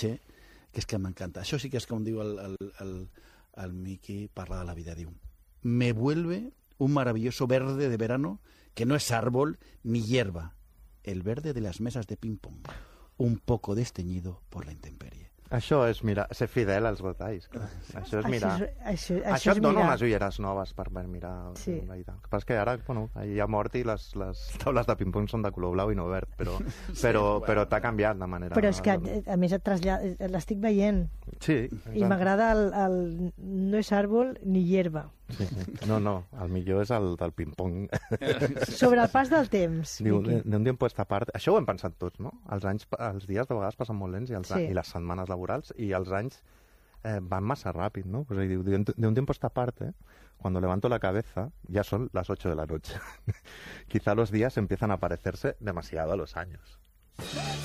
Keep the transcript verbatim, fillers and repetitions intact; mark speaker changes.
Speaker 1: cliché, que és que m'encanta. Això sí que és com diu el, el, el, el Miqui, parla de la vida, diu, me vuelve un maravilloso verde de verano que no es árbol ni hierba, el verde de las mesas de ping-pong, un poco desteñido por la intemperie.
Speaker 2: Això és mirar, ser fidel als detalls. Clar. Sí. Això és mirar.
Speaker 3: Això, és, això,
Speaker 2: això,
Speaker 3: això
Speaker 2: et
Speaker 3: és
Speaker 2: dona
Speaker 3: mirar.
Speaker 2: unes ulleres noves per mirar
Speaker 3: sí.
Speaker 2: la vida. El que passa és que ara, bueno, hi ha mort i les, les taules de ping-pong són de color blau i no verd, però, sí, però, bueno. però t'ha canviat de manera...
Speaker 3: Però és que, a més, et trasllada, l'estic veient.
Speaker 2: Sí.
Speaker 3: Exacte. I m'agrada el, el... no és àrbol ni hierba.
Speaker 2: Sí, sí. No, no, el millor és el del ping-pong.
Speaker 3: Sobre el pas del temps.
Speaker 2: Diu, d'un tiempo esta part... Això ho hem pensat tots, no? Els anys, els dies de vegades passen molt lents i, els, sí. i les setmanes laborals i els anys eh, van massa ràpid, ¿no? Pues diu, de un tiempo esta parte, cuando levanto la cabeza, ya son las ocho de la noche. Quizá los días empiezan a parecerse demasiado a los años.